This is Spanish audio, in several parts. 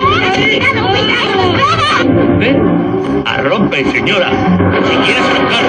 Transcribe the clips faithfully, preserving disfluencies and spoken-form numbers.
¡Cuidado, cuidado! ¿Eh? Arrope, señora. Si quieres tocar.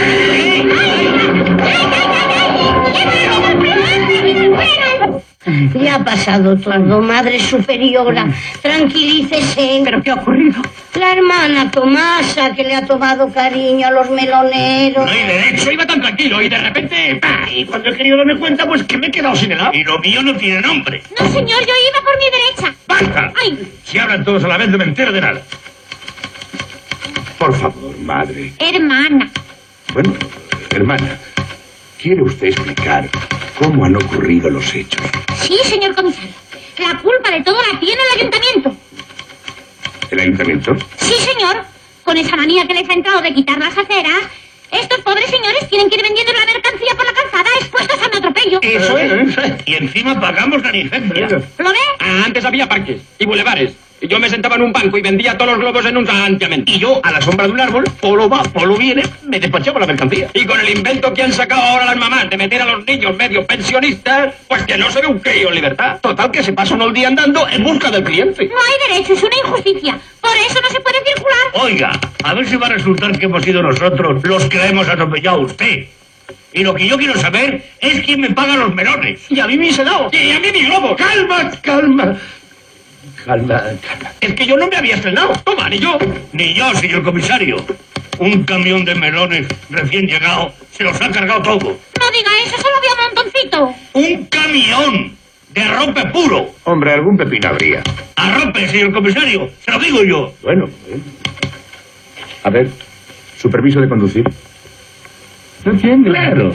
Ya ha pasado todo, Madre Superiora. Tranquilícese. ¿Pero qué ha ocurrido? La hermana Tomasa, que le ha tomado cariño a los meloneros. No hay derecho, iba tan tranquilo y de repente... ¡pah! Y cuando he querido darme cuenta, pues que me he quedado sin helado. Y lo mío no tiene nombre. No, señor, yo iba por mi derecha. ¡Basta! Ay. Si hablan todos a la vez, no me entero de nada. Por favor, madre. Hermana. Bueno, hermana, ¿quiere usted explicar cómo han ocurrido los hechos? Sí, señor comisario. La culpa de todo la tiene el ayuntamiento. ¿El ayuntamiento? Sí, señor. Con esa manía que les ha entrado de quitar las aceras, estos pobres señores tienen que ir vendiendo la mercancía por la calzada expuestos a un atropello. Eso es. Y encima pagamos la licencia. ¿Lo ve? Ah, antes había parques y bulevares. Y yo me sentaba en un banco y vendía todos los globos en un santiamento. Y yo, a la sombra de un árbol, polo va, polo viene, me despachaba la mercancía. Y con el invento que han sacado ahora las mamás de meter a los niños medio pensionistas, pues que no se ve un crío en libertad. Total, que se pasa uno el día andando en busca del cliente. No hay derecho, es una injusticia. Por eso no se puede circular. Oiga, a ver si va a resultar que hemos sido nosotros los que la hemos atropellado a usted. Y lo que yo quiero saber es quién me paga los melones. Y a mí mis helados. Y a mí mi globo. Calma, calma. Calma, calma. Es que yo no me había estrenado. Toma, ni yo. Ni yo, señor comisario. Un camión de melones recién llegado se los ha cargado todo. No diga eso, solo había un montoncito. Un camión de arrope puro. Hombre, algún pepino habría. Arrope, señor comisario. Se lo digo yo. Bueno. Eh. A ver, su permiso de conducir. No entiendo. Claro.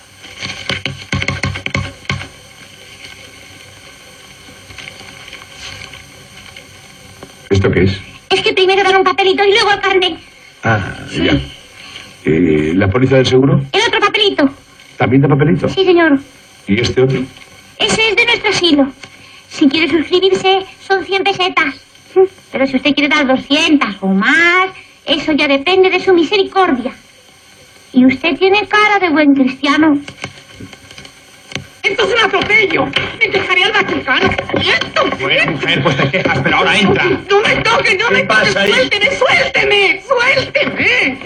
¿Esto qué es? Es que primero dan un papelito y luego el carnet. Ah, ya. Eh, ¿La póliza del seguro? El otro papelito. ¿También de papelito? Sí, señor. ¿Y este otro? Ese es de nuestro asilo. Si quiere suscribirse, son cien pesetas. Pero si usted quiere dar doscientas o más, eso ya depende de su misericordia. Y usted tiene cara de buen cristiano. ¡Esto es un atropello! ¡Me dejaré al Vaticano! ¡Quieto! Bueno, mujer, pues te quejas, pero ahora entra. ¡No me toque, no me toque! pasa ahí? ¡Suélteme, suélteme! ¡Suélteme!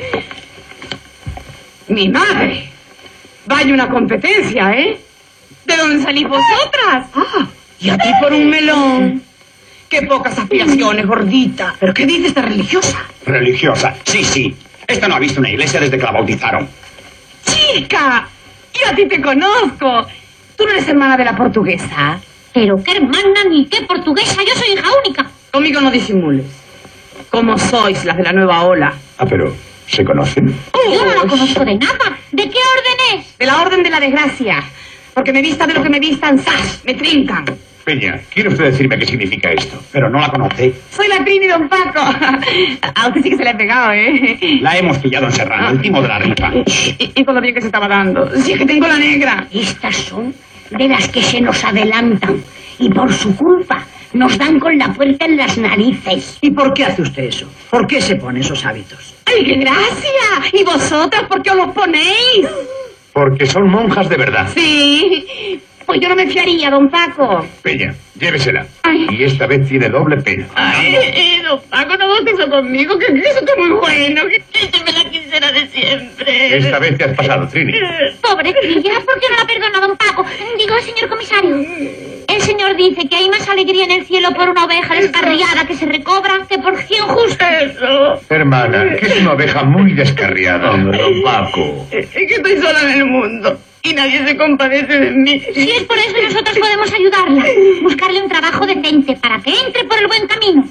Mi madre. Vaya una competencia, ¿eh? ¿De dónde salís vosotras? Ah, y a ti por un melón. ¡Qué pocas aspiraciones, gordita! ¿Pero qué dice esta religiosa? Religiosa. Sí, sí. Esta no ha visto una iglesia desde que la bautizaron. ¡Chica! Yo a ti te conozco. ¿Tú no eres hermana de la portuguesa? Pero qué hermana ni qué portuguesa, yo soy hija única. Conmigo no disimules. ¿Cómo sois las de la nueva ola? Ah, pero ¿se conocen? Yo no la conozco de nada. ¿De qué orden es? De la orden de la desgracia. Porque me vista de lo que me vistan, ¡zas! Me trincan. Peña, ¿quiere usted decirme qué significa esto? Pero no la conoce. Soy la Trini, don Paco. A usted sí que se le ha pegado, ¿eh? La hemos pillado en Serrano, el timo de la rifa. Y, y con lo bien que se estaba dando. Si es que tengo la negra. Estas son de las que se nos adelantan. Y por su culpa nos dan con la puerta en las narices. ¿Y por qué hace usted eso? ¿Por qué se pone esos hábitos? ¡Ay, qué gracia! ¿Y vosotras por qué os los ponéis? Porque son monjas de verdad. Sí. Pues yo no me fiaría, don Paco. Peña, llévesela. Ay. Y esta vez tiene doble pena. Ay, eh, don Paco, no bautizo conmigo, que eso está muy bueno, que écheme la quincena de siempre. Esta vez te has pasado, Trini. Pobrecilla, ¿por qué no la perdona, don Paco? Digo, señor comisario. El señor dice que hay más alegría en el cielo por una oveja descarriada que se recobra que por cien justos. Eso. Hermana, que es una oveja muy descarriada. Hombre, don Paco. Es que estoy sola en el mundo y nadie se compadece de mí. Si es por eso, nosotros podemos ayudarla. Buscarle un trabajo decente para que entre por el buen camino.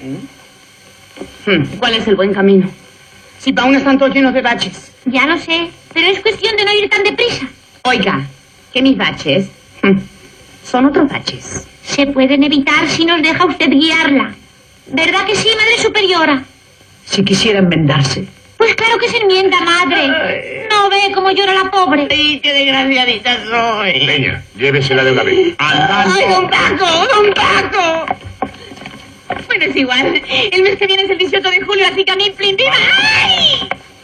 ¿Cuál es el buen camino? Si pa' aún están todos llenos de baches. Ya lo sé, pero es cuestión de no ir tan deprisa. Oiga, que mis baches son otros baches. Se pueden evitar si nos deja usted guiarla. ¿Verdad que sí, Madre Superiora? Si quisiera enmendarse. Pues claro que se enmienda, madre. ¿No ve cómo llora la pobre? ¡Ay, qué desgraciadita soy! Peña, llévesela de una vez. Andando. ¡Ay, don Paco! ¡Don Paco! Bueno, es igual. El mes que viene es el dieciocho de julio, así que a mí, plin, plin, ¡ay!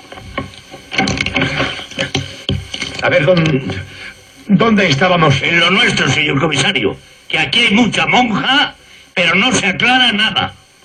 A ver, ¿dónde, ¿dónde estábamos? En lo nuestro, señor comisario. Que aquí hay mucha monja, pero no se aclara nada.